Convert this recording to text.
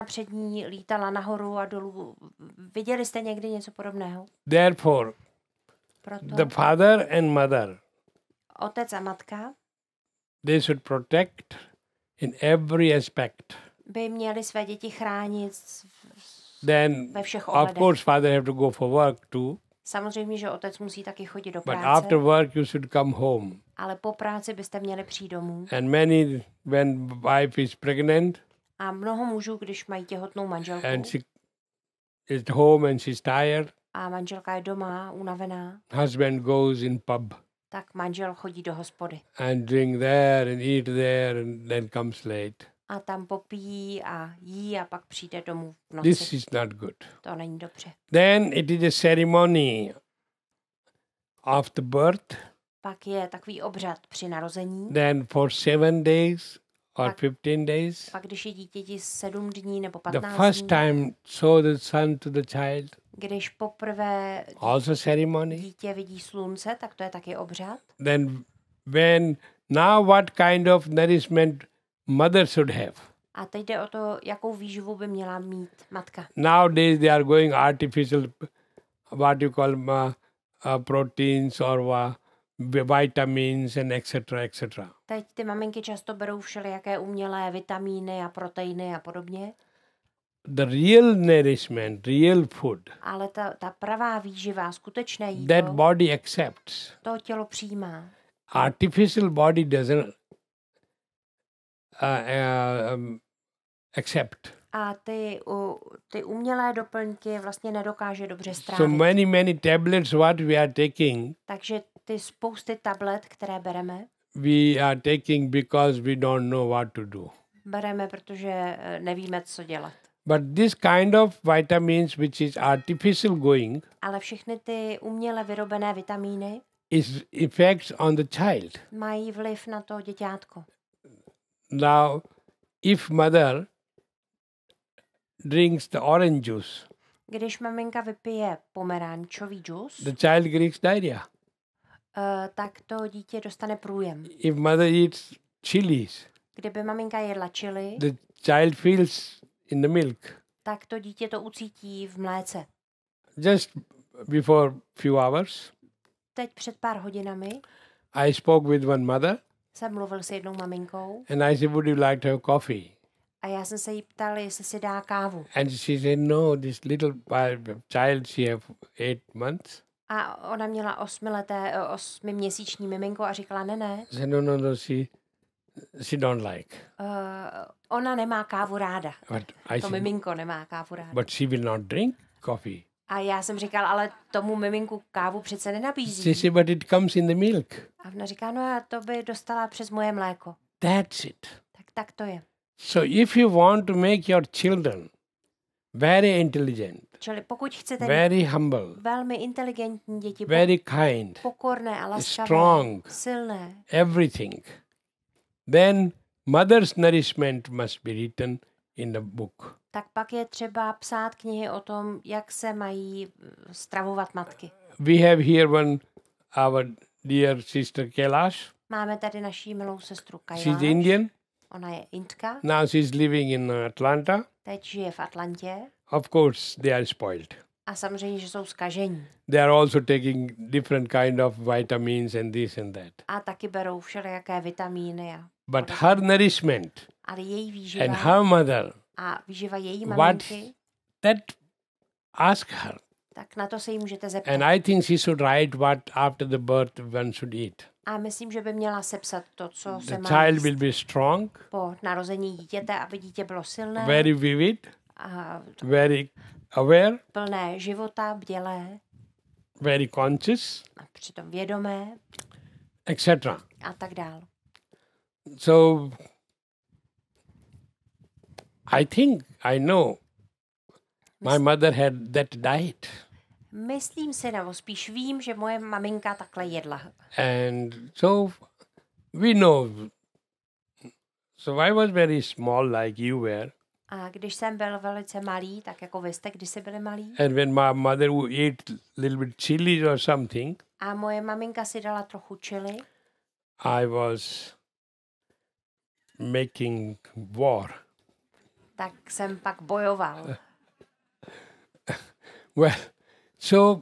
před ní lítala nahoru a dolů. Viděli jste někdy něco podobného? Therefore, Proto the father and mother, otec a matka they should protect in every aspect. by měli své děti chránit Then, ve všech of ohledech. course, father have to go for work too. Samozřejmě, že otec musí taky chodit do But práce, after work, you should come home. ale po práci byste měli přijít domů. And many, when wife is pregnant A mnoho mužů, když mají těhotnou manželku and she is home and she's tired, a manželka je doma, unavená, husband goes in pub tak manžel chodí do hospody. and drink there and eat there and then comes late. A tam popíjí a jí a pak přijde domů v This noci. is not good. To není dobře. Then it is a ceremony of the birth. Pak je takový obřad při narození. Then for 7 days or Tak. 15 days, Pak když je dítěti 7 dní nebo the 15 first dní, time show the sun to the child, když poprvé also ceremony. dítě vidí slunce, tak to je taky obřad. Then when now what kind of nourishment mother should have? A teď jde o to, jakou výživu by měla mít matka. Nowadays they are going artificial, what you call proteins or vitamins and etc. etc. Teď ty maminky často berou všelijaké umělé vitamíny a proteiny a podobně, The real nourishment, real food, ale ta pravá výživa, skutečné that jídlo, body accepts. to tělo přijímá. Artificial body doesn't accept. A ty umělé doplňky vlastně nedokáže dobře So strávit. many tablets what we are taking, Takže ty spousty tablet, které bereme, we are taking because we don't know what to do. bereme, protože nevíme, co dělat. But this kind of vitamins which is artificial going Ale všechny ty uměle vyrobené vitamíny is effects on the child. mají vliv na to děťátko. Now, if mother drinks the orange juice, Když maminka vypije pomerančový džus, the child gets diarrhea. tak to dítě dostane průjem. If mother eats chilies, Kdyby maminka jedla chili, the child feels in the milk. tak to dítě to ucítí v mléce. Just before few hours, Teď před pár hodinami I spoke with one mother jsem mluvil s jednou maminkou and I said, would you like to have coffee? a já jsem se jí ptal, jestli si dá kávu. And she said, no, this little child, she have 8 months. A ona měla 8měsíční miminko a říkala, ne, I said, no, she don't like. ona nemá kávu ráda. But I To said, miminko nemá kávu ráda. but she will not drink coffee. A já jsem říkal, ale tomu miminku kávu přece She nenabízí. said, but it comes in the milk. A ona říká, no a to by dostala přes moje mléko. That's it. Tak to je. So if you want to make your children very intelligent, Čili pokud chcete very humble, velmi inteligentní děti, very kind, pokorné a laskavé, strong, silné, everything, then mother's nourishment must be written in the book. tak pak je třeba psát knihy o tom, jak se mají stravovat matky. We have here our dear sister Kailash. Máme tady naší milou sestru She's Kailash. Indian. Ona je Indka, Now she's living in Atlanta. teď žije v Atlantě Of course, they are spoiled. a samozřejmě, že jsou zkažení. They are also taking different kind of vitamins and this and that. A taky berou všelijaké vitamíny. But her nourishment Ale její and výživa her mother, a výživa její what maminky, that ask her. tak na to se jí můžete zeptat. And I think she should write what after the birth one should eat. A myslím, že by měla sepsat to, co se The má child jíst will be strong, po narození dítěte, aby dítě bylo silné very vivid, a very aware, plné života, bdělé very conscious, a přitom vědomé etc. a tak dál. So I think I know my mother had that diet. Myslím si, nebo spíš vím, že moje maminka takhle jedla. And so we know. So I was very small like you were. A když jsem byl velice malý, tak jako vy jste kdysi byli malí, And when my mother would eat little bit chili or something, a moje maminka si dala trochu chili, I was making war. tak jsem pak bojoval. Well, so